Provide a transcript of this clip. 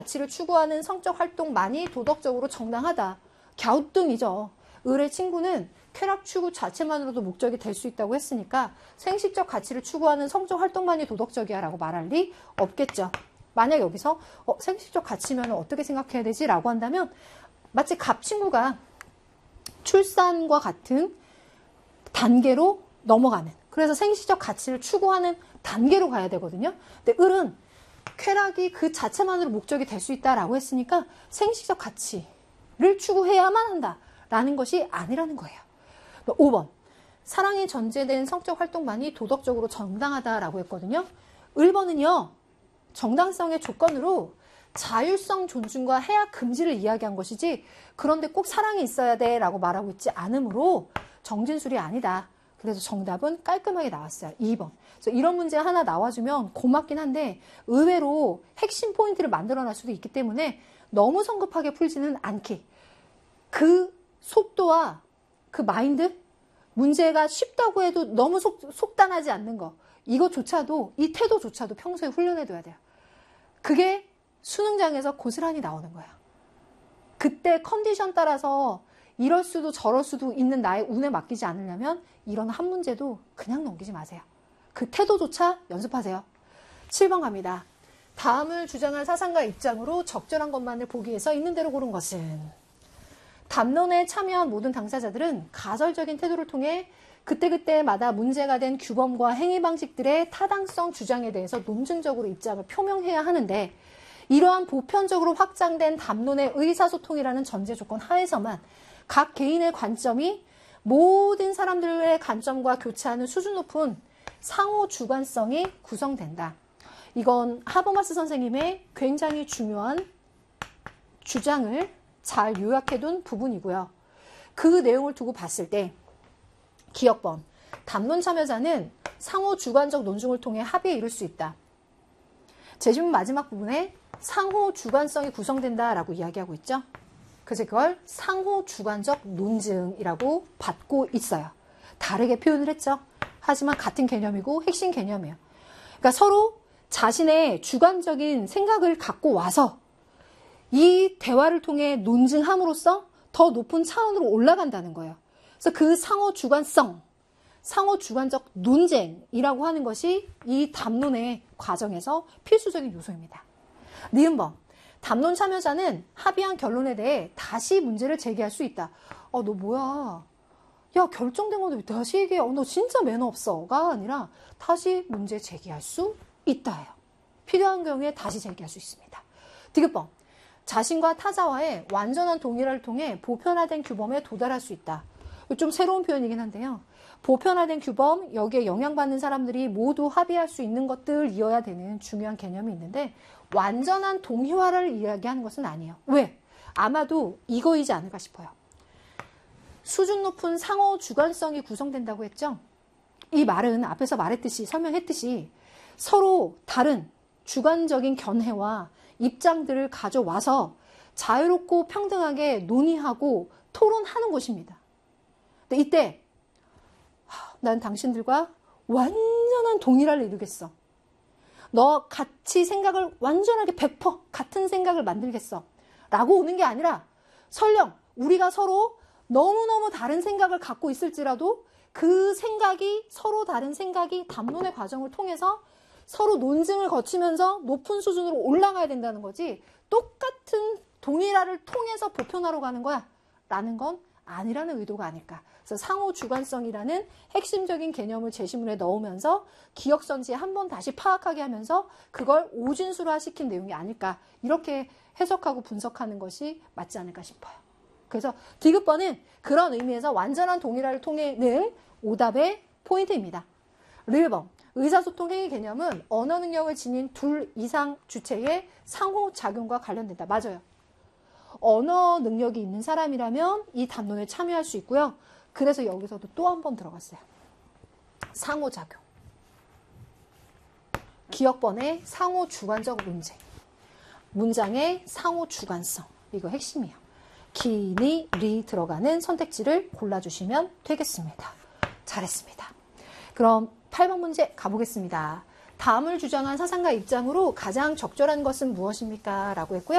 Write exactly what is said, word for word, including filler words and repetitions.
가치를 추구하는 성적 활동만이 도덕적으로 정당하다. 갸우뚱이죠. 을의 친구는 쾌락 추구 자체만으로도 목적이 될 수 있다고 했으니까 생식적 가치를 추구하는 성적 활동만이 도덕적이야 라고 말할 리 없겠죠. 만약 여기서 어, 생식적 가치면 어떻게 생각해야 되지? 라고 한다면 마치 갑 친구가 출산과 같은 단계로 넘어가는, 그래서 생식적 가치를 추구하는 단계로 가야 되거든요. 근데 을은 쾌락이 그 자체만으로 목적이 될 수 있다라고 했으니까 생식적 가치를 추구해야만 한다라는 것이 아니라는 거예요. 오 번. 사랑이 전제된 성적 활동만이 도덕적으로 정당하다라고 했거든요. 일 번은요. 정당성의 조건으로 자율성 존중과 해악 금지를 이야기한 것이지 그런데 꼭 사랑이 있어야 돼 라고 말하고 있지 않으므로 정진술이 아니다. 그래서 정답은 깔끔하게 나왔어요. 이 번. 그래서 이런 문제 하나 나와주면 고맙긴 한데 의외로 핵심 포인트를 만들어낼 수도 있기 때문에 너무 성급하게 풀지는 않게 그 속도와 그 마인드, 문제가 쉽다고 해도 너무 속, 속단하지 않는 거, 이것조차도, 이 태도조차도 평소에 훈련해둬야 돼요. 그게 수능장에서 고스란히 나오는 거야. 그때 컨디션 따라서 이럴 수도 저럴 수도 있는 나의 운에 맡기지 않으려면 이런 한 문제도 그냥 넘기지 마세요. 그 태도조차 연습하세요. 칠 번 갑니다. 다음을 주장할 사상가 입장으로 적절한 것만을 보기 위해서 있는 대로 고른 것은, 담론에 참여한 모든 당사자들은 가설적인 태도를 통해 그때그때마다 문제가 된 규범과 행위 방식들의 타당성 주장에 대해서 논증적으로 입장을 표명해야 하는데, 이러한 보편적으로 확장된 담론의 의사소통이라는 전제 조건 하에서만 각 개인의 관점이 모든 사람들의 관점과 교차하는 수준 높은 상호 주관성이 구성된다. 이건 하버마스 선생님의 굉장히 중요한 주장을 잘 요약해둔 부분이고요. 그 내용을 두고 봤을 때 기억번, 담론 참여자는 상호 주관적 논증을 통해 합의에 이를 수 있다. 제 질문 마지막 부분에 상호 주관성이 구성된다라고 이야기하고 있죠. 그래서 그걸 상호 주관적 논증이라고 받고 있어요. 다르게 표현을 했죠. 하지만 같은 개념이고 핵심 개념이에요. 그러니까 서로 자신의 주관적인 생각을 갖고 와서 이 대화를 통해 논증함으로써 더 높은 차원으로 올라간다는 거예요. 그래서 그 상호 주관성, 상호 주관적 논쟁이라고 하는 것이 이 담론의 과정에서 필수적인 요소입니다. 니은번, 담론 참여자는 합의한 결론에 대해 다시 문제를 제기할 수 있다. 어, 너 뭐야? 야, 결정된 건데 왜 다시 얘기해? 어, 너 진짜 매너 없어가 아니라 다시 문제 제기할 수 있다예요. 필요한 경우에 다시 제기할 수 있습니다. 디귿번, 자신과 타자와의 완전한 동일화를 통해 보편화된 규범에 도달할 수 있다. 좀 새로운 표현이긴 한데요. 보편화된 규범, 여기에 영향받는 사람들이 모두 합의할 수 있는 것들이어야 되는 중요한 개념이 있는데 완전한 동의화를 이야기하는 것은 아니에요. 왜? 아마도 이거이지 않을까 싶어요. 수준 높은 상호 주관성이 구성된다고 했죠. 이 말은 앞에서 말했듯이, 설명했듯이 서로 다른 주관적인 견해와 입장들을 가져와서 자유롭고 평등하게 논의하고 토론하는 것입니다. 근데 이때 난 당신들과 완전한 동일화를 이루겠어. 너 같이 생각을 완전하게 백 퍼센트 같은 생각을 만들겠어. 라고 오는 게 아니라 설령 우리가 서로 너무너무 다른 생각을 갖고 있을지라도 그 생각이, 서로 다른 생각이 담론의 과정을 통해서 서로 논증을 거치면서 높은 수준으로 올라가야 된다는 거지 똑같은 동일화를 통해서 보편화로 가는 거야 라는 건 아니라는 의도가 아닐까. 그래서 상호 주관성이라는 핵심적인 개념을 제시문에 넣으면서 기억선지에 한번 다시 파악하게 하면서 그걸 오진수화 시킨 내용이 아닐까. 이렇게 해석하고 분석하는 것이 맞지 않을까 싶어요. 그래서 디귿번은 그런 의미에서 완전한 동일화를 통해는 오답의 포인트입니다. 르번, 의사소통 행위 개념은 언어 능력을 지닌 둘 이상 주체의 상호작용과 관련된다. 맞아요. 언어 능력이 있는 사람이라면 이 담론에 참여할 수 있고요. 그래서 여기서도 또 한 번 들어갔어요. 상호작용. 기억번의 상호주관적 논쟁. 문장의 상호주관성. 이거 핵심이에요. 기, 니, 리 들어가는 선택지를 골라주시면 되겠습니다. 잘했습니다. 그럼 팔 번 문제 가보겠습니다. 다음을 주장한 사상가 입장으로 가장 적절한 것은 무엇입니까? 라고 했고요.